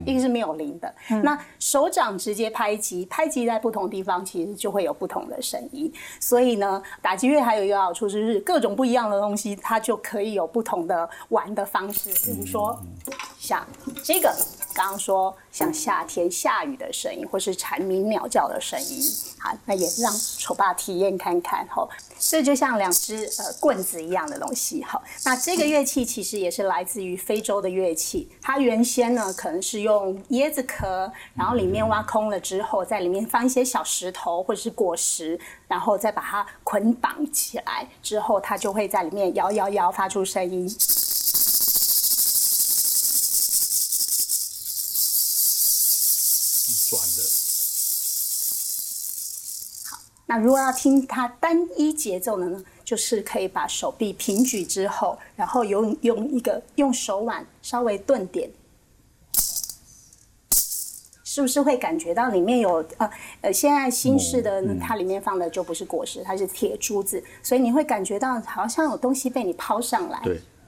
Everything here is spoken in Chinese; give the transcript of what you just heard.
一个是没有零的。那手掌直接拍击，拍击在不同地方其实就会有不同的声音。所以呢，打击乐还有一个好处就是各种不一样的东西，它就可以有不同的玩的方式。比如说像这个刚刚说像夏天下雨的声音，或是蝉鸣鸟叫的声音，好，那也让丑爸体验看看。这就像两只棍子一样的东西。那这个乐器其实也是来自于非洲的乐器，它原先呢可能是用椰子壳，然后里面挖空了之后，在里面放一些小石头或者是果实，然后再把它捆绑起来之后，它就会在里面摇摇摇发出声音。 转的。 那如果要听它单一节奏的呢，就是可以把手臂平举之后，然后用手腕稍微顿点，是不是会感觉到里面有现在新式的它里面放的就不是果实，它是铁珠子，所以你会感觉到好像有东西被你抛上来。 对，